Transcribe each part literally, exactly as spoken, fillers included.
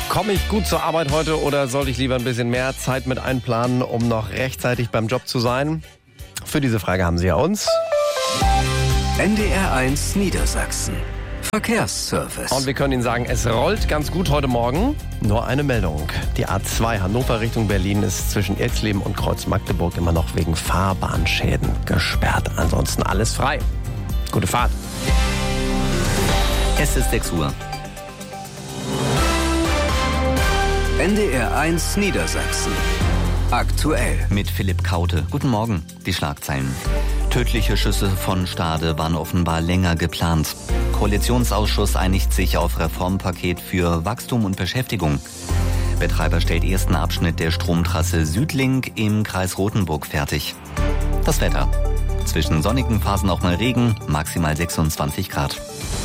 Komme ich gut zur Arbeit heute oder sollte ich lieber ein bisschen mehr Zeit mit einplanen, um noch rechtzeitig beim Job zu sein? Für diese Frage haben Sie ja uns. N D R eins Niedersachsen. Verkehrsservice. Und wir können Ihnen sagen, es rollt ganz gut heute Morgen. Nur eine Meldung. Die A zwei Hannover Richtung Berlin ist zwischen Ilsleben und Kreuz Magdeburg immer noch wegen Fahrbahnschäden gesperrt. Ansonsten alles frei. Gute Fahrt. Es ist sechs Uhr. N D R eins Niedersachsen. Aktuell. Mit Philipp Kaute. Guten Morgen. Die Schlagzeilen. Tödliche Schüsse von Stade waren offenbar länger geplant. Koalitionsausschuss einigt sich auf Reformpaket für Wachstum und Beschäftigung. Betreiber stellt ersten Abschnitt der Stromtrasse Südlink im Kreis Rothenburg fertig. Das Wetter. Zwischen sonnigen Phasen auch mal Regen, maximal sechsundzwanzig Grad.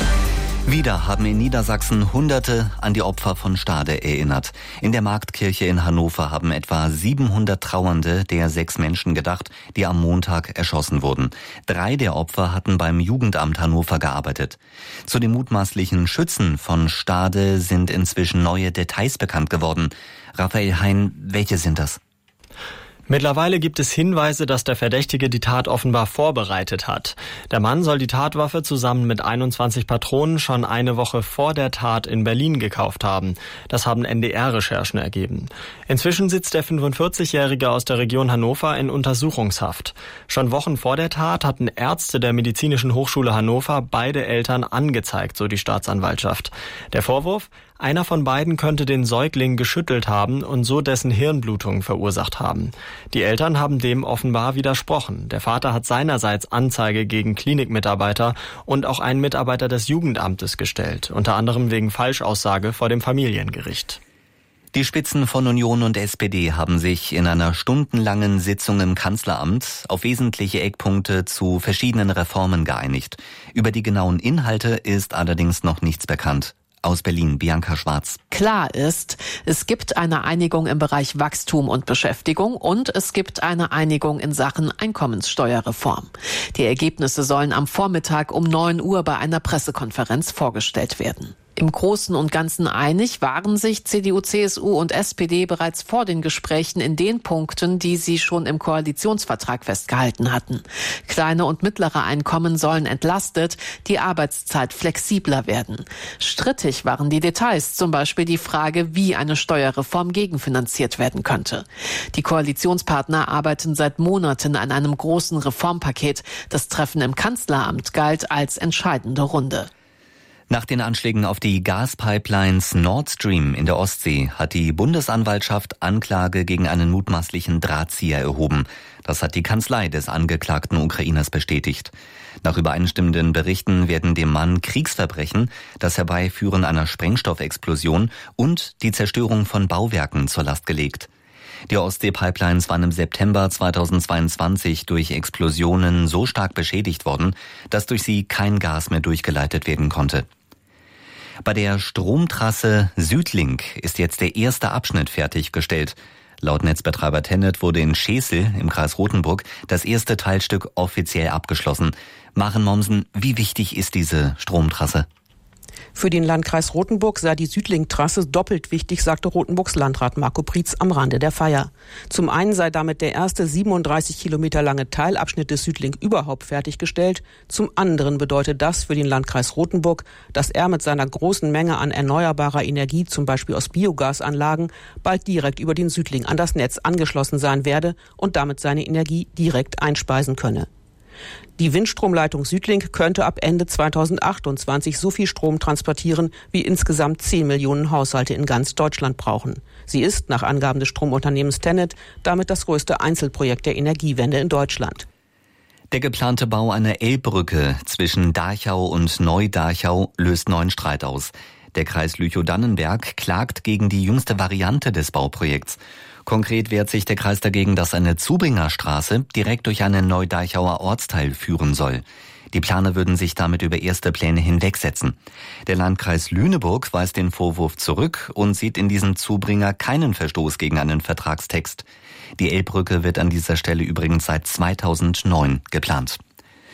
Wieder haben in Niedersachsen Hunderte an die Opfer von Stade erinnert. In der Marktkirche in Hannover haben etwa siebenhundert Trauernde der sechs Menschen gedacht, die am Montag erschossen wurden. Drei der Opfer hatten beim Jugendamt Hannover gearbeitet. Zu den mutmaßlichen Schützen von Stade sind inzwischen neue Details bekannt geworden. Raphael Hein, welche sind das? Mittlerweile gibt es Hinweise, dass der Verdächtige die Tat offenbar vorbereitet hat. Der Mann soll die Tatwaffe zusammen mit einundzwanzig Patronen schon eine Woche vor der Tat in Berlin gekauft haben. Das haben N D R-Recherchen ergeben. Inzwischen sitzt der fünfundvierzigjährige aus der Region Hannover in Untersuchungshaft. Schon Wochen vor der Tat hatten Ärzte der Medizinischen Hochschule Hannover beide Eltern angezeigt, so die Staatsanwaltschaft. Der Vorwurf? Einer von beiden könnte den Säugling geschüttelt haben und so dessen Hirnblutung verursacht haben. Die Eltern haben dem offenbar widersprochen. Der Vater hat seinerseits Anzeige gegen Klinikmitarbeiter und auch einen Mitarbeiter des Jugendamtes gestellt, unter anderem wegen Falschaussage vor dem Familiengericht. Die Spitzen von Union und S P D haben sich in einer stundenlangen Sitzung im Kanzleramt auf wesentliche Eckpunkte zu verschiedenen Reformen geeinigt. Über die genauen Inhalte ist allerdings noch nichts bekannt. Aus Berlin, Bianca Schwarz. Klar ist, es gibt eine Einigung im Bereich Wachstum und Beschäftigung und es gibt eine Einigung in Sachen Einkommenssteuerreform. Die Ergebnisse sollen am Vormittag um neun Uhr bei einer Pressekonferenz vorgestellt werden. Im Großen und Ganzen einig waren sich C D U, C S U und S P D bereits vor den Gesprächen in den Punkten, die sie schon im Koalitionsvertrag festgehalten hatten. Kleine und mittlere Einkommen sollen entlastet, die Arbeitszeit flexibler werden. Strittig waren die Details, zum Beispiel die Frage, wie eine Steuerreform gegenfinanziert werden könnte. Die Koalitionspartner arbeiten seit Monaten an einem großen Reformpaket. Das Treffen im Kanzleramt galt als entscheidende Runde. Nach den Anschlägen auf die Gaspipelines Nord Stream in der Ostsee hat die Bundesanwaltschaft Anklage gegen einen mutmaßlichen Drahtzieher erhoben. Das hat die Kanzlei des angeklagten Ukrainers bestätigt. Nach übereinstimmenden Berichten werden dem Mann Kriegsverbrechen, das Herbeiführen einer Sprengstoffexplosion und die Zerstörung von Bauwerken zur Last gelegt. Die Ostsee-Pipelines waren im September zweitausendzweiundzwanzig durch Explosionen so stark beschädigt worden, dass durch sie kein Gas mehr durchgeleitet werden konnte. Bei der Stromtrasse Südlink ist jetzt der erste Abschnitt fertiggestellt. Laut Netzbetreiber TenneT wurde in Schesel im Kreis Rothenburg das erste Teilstück offiziell abgeschlossen. Maren Mommsen, wie wichtig ist diese Stromtrasse? Für den Landkreis Rothenburg sei die Südlink-Trasse doppelt wichtig, sagte Rothenburgs Landrat Marco Prietz am Rande der Feier. Zum einen sei damit der erste siebenunddreißig Kilometer lange Teilabschnitt des Südlink überhaupt fertiggestellt. Zum anderen bedeutet das für den Landkreis Rothenburg, dass er mit seiner großen Menge an erneuerbarer Energie, zum Beispiel aus Biogasanlagen, bald direkt über den Südlink an das Netz angeschlossen sein werde und damit seine Energie direkt einspeisen könne. Die Windstromleitung Südlink könnte ab Ende zweitausendachtundzwanzig so viel Strom transportieren, wie insgesamt zehn Millionen Haushalte in ganz Deutschland brauchen. Sie ist, nach Angaben des Stromunternehmens TenneT, damit das größte Einzelprojekt der Energiewende in Deutschland. Der geplante Bau einer Elbbrücke zwischen Dachau und Neu-Dachau löst neuen Streit aus. Der Kreis Lüchow-Dannenberg klagt gegen die jüngste Variante des Bauprojekts. Konkret wehrt sich der Kreis dagegen, dass eine Zubringerstraße direkt durch einen Neu-Dachauer Ortsteil führen soll. Die Planer würden sich damit über erste Pläne hinwegsetzen. Der Landkreis Lüneburg weist den Vorwurf zurück und sieht in diesem Zubringer keinen Verstoß gegen einen Vertragstext. Die Elbbrücke wird an dieser Stelle übrigens seit zweitausendneun geplant.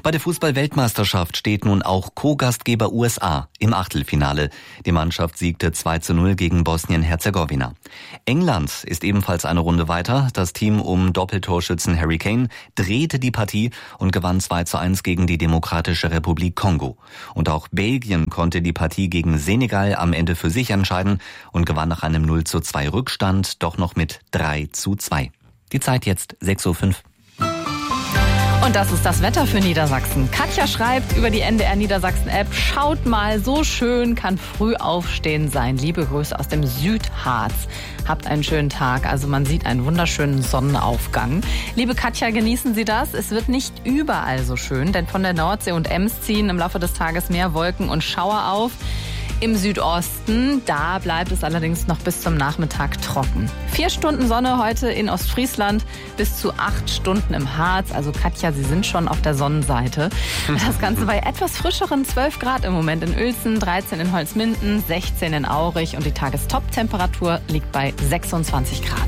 Bei der Fußball-Weltmeisterschaft steht nun auch Co-Gastgeber U S A im Achtelfinale. Die Mannschaft siegte zwei zu null gegen Bosnien-Herzegowina. England ist ebenfalls eine Runde weiter. Das Team um Doppeltorschützen Harry Kane drehte die Partie und gewann zwei zu eins gegen die Demokratische Republik Kongo. Und auch Belgien konnte die Partie gegen Senegal am Ende für sich entscheiden und gewann nach einem null zu zwei Rückstand doch noch mit drei zu zwei. Die Zeit jetzt sechs Uhr fünf. Und das ist das Wetter für Niedersachsen. Katja schreibt über die N D R Niedersachsen-App, schaut mal, so schön kann früh aufstehen sein. Liebe Grüße aus dem Südharz. Habt einen schönen Tag. Also man sieht einen wunderschönen Sonnenaufgang. Liebe Katja, genießen Sie das. Es wird nicht überall so schön, denn von der Nordsee und Ems ziehen im Laufe des Tages mehr Wolken und Schauer auf. Im Südosten, da bleibt es allerdings noch bis zum Nachmittag trocken. Vier Stunden Sonne heute in Ostfriesland, bis zu acht Stunden im Harz. Also Katja, Sie sind schon auf der Sonnenseite. Das Ganze bei etwas frischeren zwölf Grad im Moment in Uelzen, dreizehn in Holzminden, sechzehn in Aurich und die Tagestop-Temperatur liegt bei sechsundzwanzig Grad.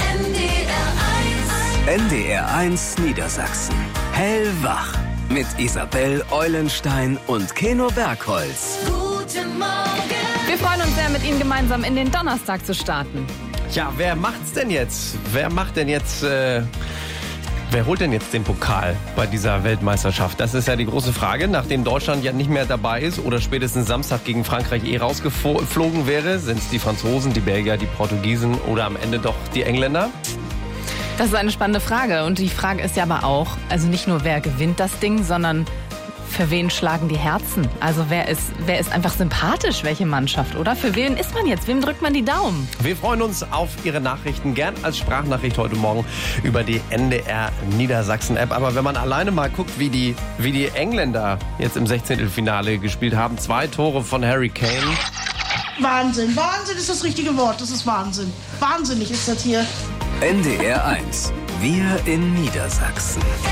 N D R eins Niedersachsen. Hellwach mit Isabel Eulenstein und Keno Bergholz. Guten Morgen. Wir freuen uns sehr, mit Ihnen gemeinsam in den Donnerstag zu starten. Ja, wer macht's denn jetzt? Wer macht denn jetzt, äh, wer holt denn jetzt den Pokal bei dieser Weltmeisterschaft? Das ist ja die große Frage. Nachdem Deutschland ja nicht mehr dabei ist oder spätestens Samstag gegen Frankreich eh rausgeflogen wäre, sind es die Franzosen, die Belgier, die Portugiesen oder am Ende doch die Engländer? Das ist eine spannende Frage. Und die Frage ist ja aber auch, also nicht nur wer gewinnt das Ding, sondern für wen schlagen die Herzen? Also wer ist, wer ist einfach sympathisch, welche Mannschaft, oder? Für wen ist man jetzt? Wem drückt man die Daumen? Wir freuen uns auf Ihre Nachrichten, gern als Sprachnachricht heute Morgen über die N D R Niedersachsen-App. Aber wenn man alleine mal guckt, wie die, wie die Engländer jetzt im Sechzehntelfinale gespielt haben, zwei Tore von Harry Kane. Wahnsinn, Wahnsinn ist das richtige Wort, das ist Wahnsinn. Wahnsinnig ist das hier. N D R eins, wir in Niedersachsen.